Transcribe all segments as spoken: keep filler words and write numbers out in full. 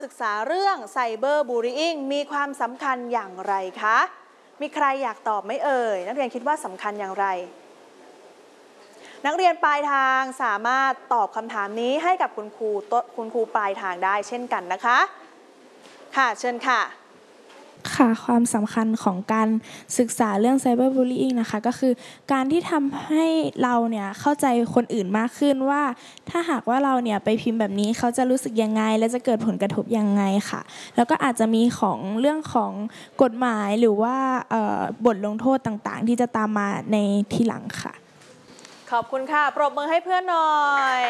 ศึกษาเรื่องไซเบอร์บูลลี่มีความสำคัญอย่างไรคะมีใครอยากตอบไหมเอ่ยนักเรียนคิดว่าสำคัญอย่างไรนักเรียนปลายทางสามารถตอบคำถามนี้ให้กับคุณครูคุณครูปลายทางได้เช่นกันนะคะค่ะเชิญค่ะค่ะความสำคัญของการศึกษาเรื่องไซเบอร์บูลลี่นะคะก็คือการที่ทำให้เราเนี่ยเข้าใจคนอื่นมากขึ้นว่าถ้าหากว่าเราเนี่ยไปพิมพ์แบบนี้เขาจะรู้สึกยังไงและจะเกิดผลกระทบยังไงค่ะแล้วก็อาจจะมีของเรื่องของกฎหมายหรือว่าบทลงโทษต่างๆที่จะตามมาในทีหลังค่ะขอบคุณค่ะปรบมือให้เพื่อนหน่อย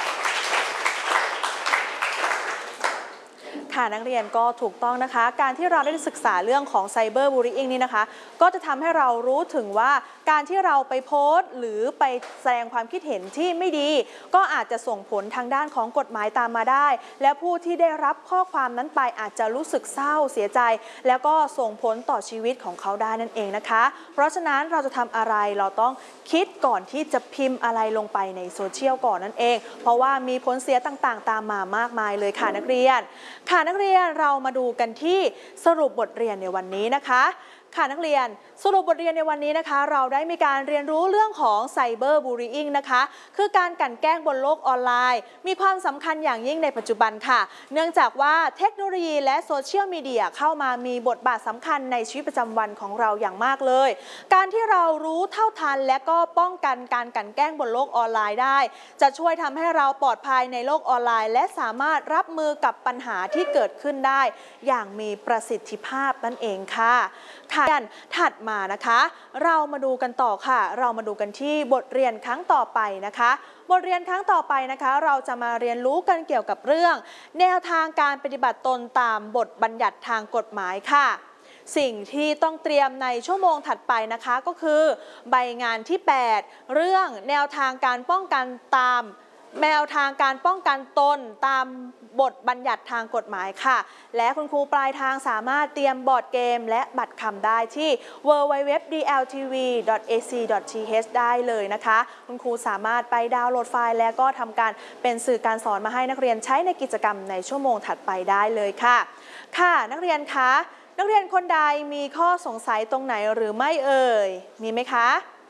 ค่ะนักเรียนก็ถูกต้องนะคะการที่เราได้ศึกษาเรื่องของไซเบอร์บูลลี่นี่นะคะก็จะทำให้เรารู้ถึงว่าการที่เราไปโพสต์หรือไปแสดงความคิดเห็นที่ไม่ดีก็อาจจะส่งผลทางด้านของกฎหมายตามมาได้และผู้ที่ได้รับข้อความนั้นไปอาจจะรู้สึกเศร้าเสียใจแล้วก็ส่งผลต่อชีวิตของเขาได้นั่นเองนะคะเพราะฉะนั้นเราจะทำอะไรเราต้องคิดก่อนที่จะพิมพ์อะไรลงไปในโซเชียลก่อนนั่นเองเพราะว่ามีผลเสียต่างๆตามมามากมายเลยค่ะนักเรียนค่ะนักเรียนเรามาดูกันที่สรุปบทเรียนในวันนี้นะคะค่ะนักเรียนสรุปบทเรียนในวันนี้นะคะเราได้มีการเรียนรู้เรื่องของไซเบอร์บูลลี่นะคะคือการกลั่นแกล้งบนโลกออนไลน์มีความสำคัญอย่างยิ่งในปัจจุบันค่ะเนื่องจากว่าเทคโนโลยีและโซเชียลมีเดียเข้ามามีบทบาทสำคัญในชีวิตประจำวันของเราอย่างมากเลยการที่เรารู้เท่าทันและก็ป้องกันการกลั่นแกล้งบนโลกออนไลน์ได้จะช่วยทำให้เราปลอดภัยในโลกออนไลน์และสามารถรับมือกับปัญหาที่เกิดขึ้นได้อย่างมีประสิทธิภาพนั่นเองค่ะค่ะถัดมานะคะเรามาดูกันต่อค่ะเรามาดูกันที่บทเรียนครั้งต่อไปนะคะบทเรียนครั้งต่อไปนะคะเราจะมาเรียนรู้กันเกี่ยวกับเรื่องแนวทางการปฏิบัติตนตามบทบัญญัติทางกฎหมายค่ะสิ่งที่ต้องเตรียมในชั่วโมงถัดไปนะคะก็คือใบงานที่แปดเรื่องแนวทางการป้องกันตามแนวทางการป้องกันตนตามบทบัญญัติทางกฎหมายค่ะและคุณครูปลายทางสามารถเตรียมบอร์ดเกมและบัตรคำได้ที่ ดับเบิลยู ดับเบิลยู ดับเบิลยู ดอท ดี แอล ที วี ดอท เอ ซี ดอท ที เอช ได้เลยนะคะคุณครูสามารถไปดาวน์โหลดไฟล์และก็ทำการเป็นสื่อการสอนมาให้นักเรียนใช้ในกิจกรรมในชั่วโมงถัดไปได้เลยค่ะค่ะนักเรียนคะนักเรียนคนใดมีข้อสงสัยตรงไหนหรือไม่เอ่ยมีไหมคะ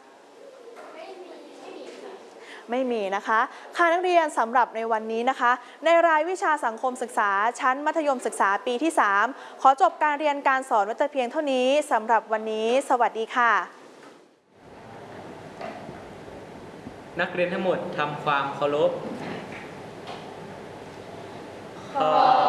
ไม่มีนะคะค่ะนักเรียนสำหรับในวันนี้นะคะในรายวิชาสังคมศึกษาชั้นมัธยมศึกษาปีที่สามขอจบการเรียนการสอนไว้แต่เพียงเท่านี้สำหรับวันนี้สวัสดีค่ะนักเรียนทั้งหมดทำความเคารพขอ